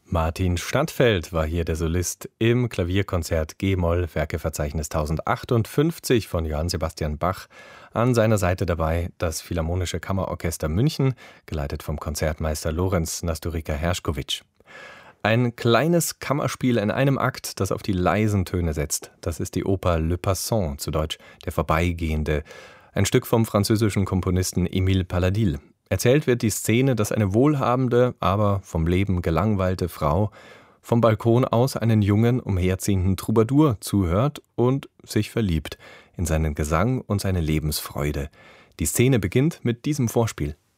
Martin Stadtfeld war hier der Solist im Klavierkonzert G-Moll, Werkeverzeichnis 1058 von Johann Sebastian Bach. An seiner Seite dabei das Philharmonische Kammerorchester München, geleitet vom Konzertmeister Lorenz Nasturika-Herschkowitsch. Ein kleines Kammerspiel in einem Akt, das auf die leisen Töne setzt. Das ist die Oper Le Passant, zu Deutsch der Vorbeigehende. Ein Stück vom französischen Komponisten Émile Paladil. Erzählt wird die Szene, dass eine wohlhabende, aber vom Leben gelangweilte Frau vom Balkon aus einen jungen, umherziehenden Troubadour zuhört und sich verliebt in seinen Gesang und seine Lebensfreude. Die Szene beginnt mit diesem Vorspiel.